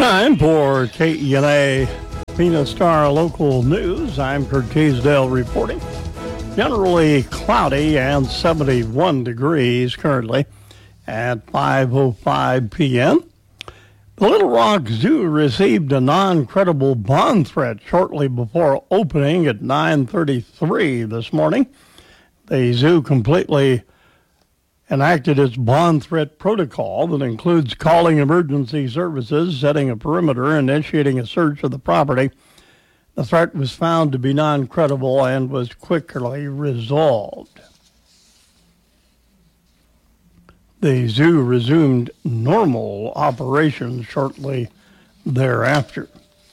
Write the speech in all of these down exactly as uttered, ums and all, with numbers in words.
Time for K E N A Phoenix Star Local News. I'm Kurt Teasdale reporting. Generally cloudy and seventy-one degrees currently at five oh five p.m. The Little Rock Zoo received a non-credible bond threat shortly before opening at nine thirty-three this morning. The zoo completely enacted its bond threat protocol that includes calling emergency services, setting a perimeter, and initiating a search of the property. The threat was found to be non-credible and was quickly resolved. The zoo resumed normal operations shortly thereafter.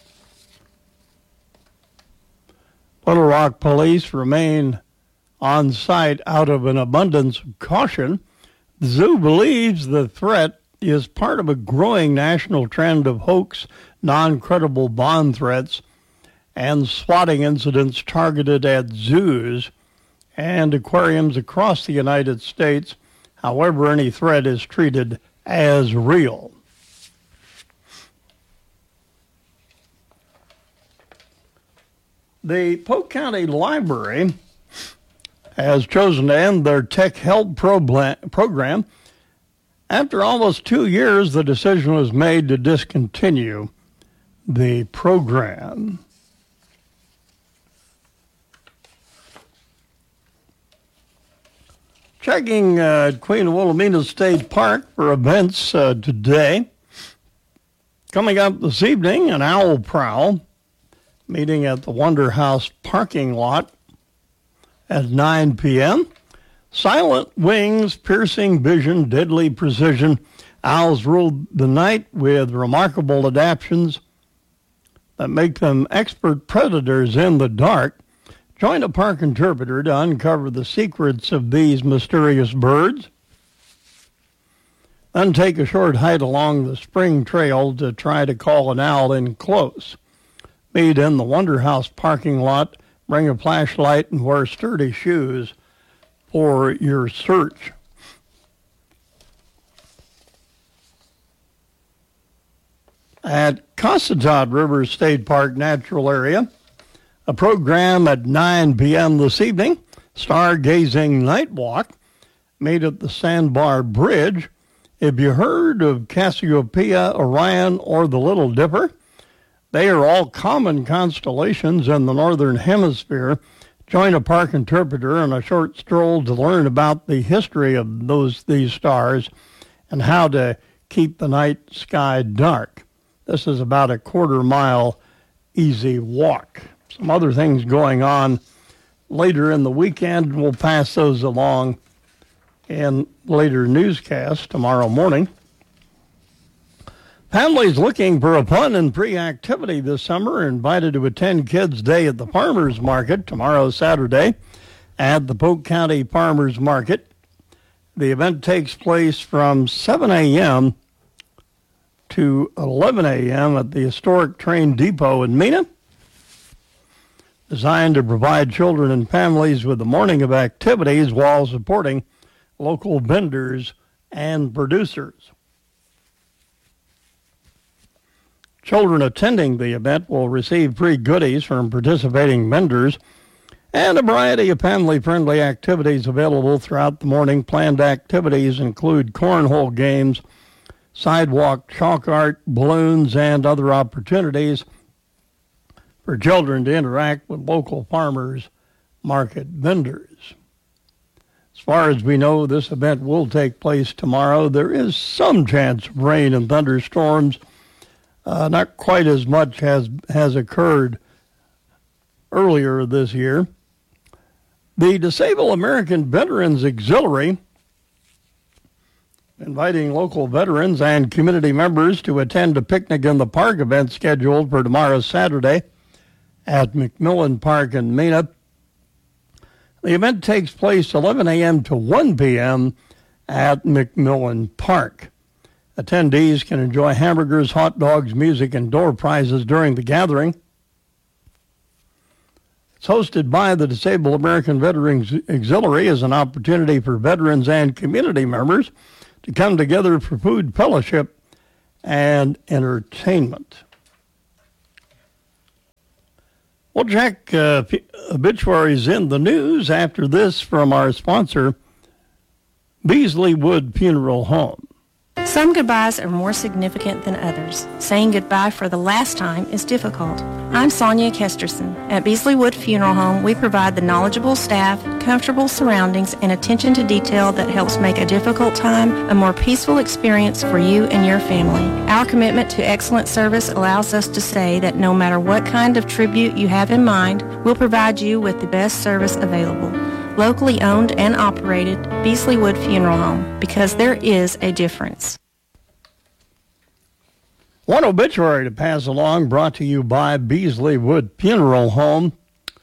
Little Rock police remain on site out of an abundance of caution. The zoo believes the threat is part of a growing national trend of hoax, non-credible bond threats, and swatting incidents targeted at zoos and aquariums across the United States. However, any threat is treated as real. The Polk County Library has chosen to end their tech help program. After almost two years, the decision was made to discontinue the program. Checking uh, Queen Wilhelmina State Park for events uh, today. Coming up this evening, an owl prowl meeting at the Wonder House parking lot at nine p.m. Silent wings, piercing vision, deadly precision. Owls ruled the night with remarkable adaptations that make them expert predators in the dark. Join a park interpreter to uncover the secrets of these mysterious birds. Then take a short hike along the spring trail to try to call an owl in close. Meet in the Wonder House parking lot. Bring a flashlight and wear sturdy shoes for your search. At Cossatot River State Park Natural Area, a program at nine p.m. this evening, Stargazing Night Walk, made at the Sandbar Bridge. If you heard of Cassiopeia, Orion, or the Little Dipper, they are all common constellations in the Northern Hemisphere. Join a park interpreter on a short stroll to learn about the history of those these stars and how to keep the night sky dark. This is about a quarter mile easy walk. Some other things going on later in the weekend. We'll pass those along in later newscasts tomorrow morning. Families looking for a fun and free activity this summer are invited to attend Kids Day at the Farmers Market tomorrow, Saturday, at the Polk County Farmers Market. The event takes place from seven a.m. to eleven a.m. at the historic train depot in Mena, designed to provide children and families with a morning of activities while supporting local vendors and producers. Children attending the event will receive free goodies from participating vendors and a variety of family-friendly activities available throughout the morning. Planned activities include cornhole games, sidewalk chalk art, balloons, and other opportunities for children to interact with local farmers market vendors. As far as we know, this event will take place tomorrow. There is some chance of rain and thunderstorms. Uh, not quite as much as has occurred earlier this year. The Disabled American Veterans Auxiliary, inviting local veterans and community members to attend a picnic in the park event scheduled for tomorrow, Saturday, at McMillan Park in Mena. The event takes place eleven a.m. to one p.m. at McMillan Park. Attendees can enjoy hamburgers, hot dogs, music, and door prizes during the gathering. It's hosted by the Disabled American Veterans Auxiliary as an opportunity for veterans and community members to come together for food fellowship and entertainment. We'll check uh, obituaries in the news after this from our sponsor, Beasley Wood Funeral Home. Some goodbyes are more significant than others. Saying goodbye for the last time is difficult. I'm Sonia Kesterson. At Beasley Wood Funeral Home, we provide the knowledgeable staff, comfortable surroundings, and attention to detail that helps make a difficult time a more peaceful experience for you and your family. Our commitment to excellent service allows us to say that no matter what kind of tribute you have in mind, we'll provide you with the best service available. Locally owned and operated, Beasley Wood Funeral Home, because there is a difference. One obituary to pass along, brought to you by Beasley Wood Funeral Home.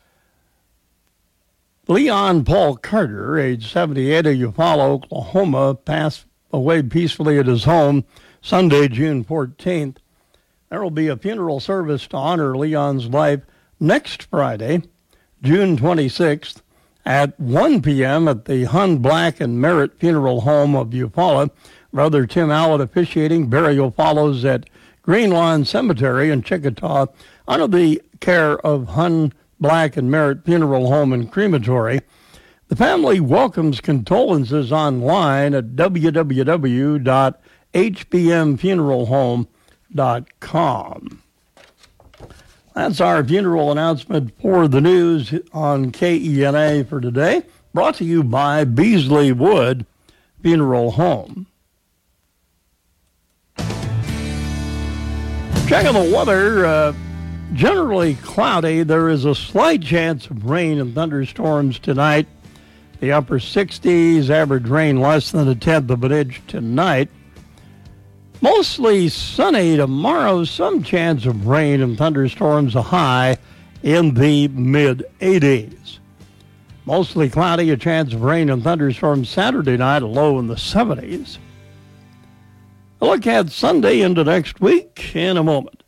Leon Paul Carter, age seventy-eight, of Eufaula, Oklahoma, passed away peacefully at his home Sunday, June fourteenth. There will be a funeral service to honor Leon's life next Friday, June twenty-sixth, at one p.m. at the Hun Black and Merritt Funeral Home of Eufaula. Brother Tim Allett officiating. Burial follows at Green Lawn Cemetery in Chickasaw under the care of Hun Black and Merritt Funeral Home and Crematory. The family welcomes condolences online at w w w dot h b m funeral home dot com. That's our funeral announcement for the news on K E N A for today, brought to you by Beasley Wood Funeral Home. Checking the weather, uh, generally cloudy. There is a slight chance of rain and thunderstorms tonight. The upper sixties, average rain less than a tenth of an inch tonight. Mostly sunny tomorrow, some chance of rain and thunderstorms, a high in the mid eighties. Mostly cloudy, a chance of rain and thunderstorms Saturday night, a low in the seventies. A look at Sunday into next week in a moment.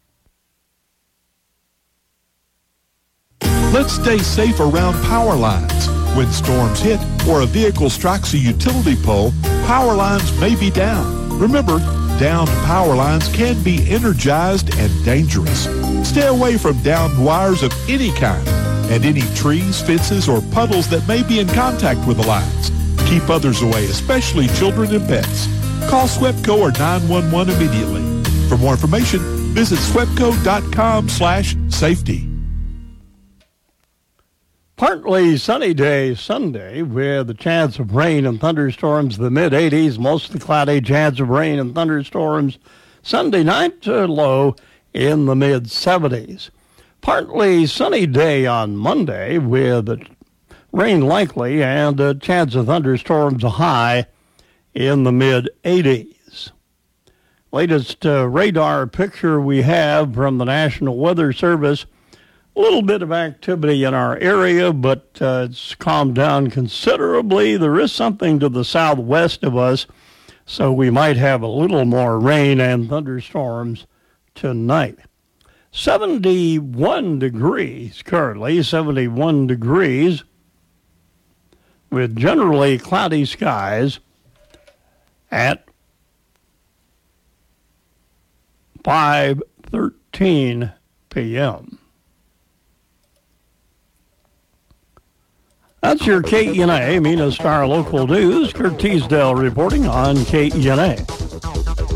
Let's stay safe around power lines. When storms hit or a vehicle strikes a utility pole, power lines may be down. Remember, downed power lines can be energized and dangerous. Stay away from downed wires of any kind and any trees, fences, or puddles that may be in contact with the lines. Keep others away, especially children and pets. Call SWEPCO or nine one one immediately. For more information, visit swepco.com slash safety. Partly sunny day Sunday with a chance of rain and thunderstorms in the mid eighties, mostly cloudy, chance of rain and thunderstorms Sunday night, uh, low in the mid seventies. Partly sunny day on Monday with a rain likely and a chance of thunderstorms, a high in the mid eighties. Latest uh, radar picture we have from the National Weather Service. A little bit of activity in our area, but uh, it's calmed down considerably. There is something to the southwest of us, so we might have a little more rain and thunderstorms tonight. seventy-one degrees currently, seventy-one degrees with generally cloudy skies at five thirteen p.m. That's your K E N A, Mena Star Local News. Kurt Teasdale reporting on K E N A.